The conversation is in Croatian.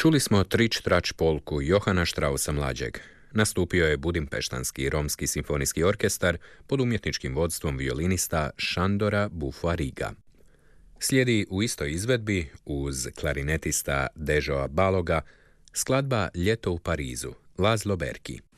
Čuli smo trič-trač polku Johana Straussa mlađeg. Nastupio je Budimpeštanski romski simfonijski orkestar pod umjetničkim vodstvom violinista Šandora Bufariga. Slijedi u istoj izvedbi, uz klarinetista Dežoa Baloga, skladba Ljeto u Parizu, Laszlo Berki.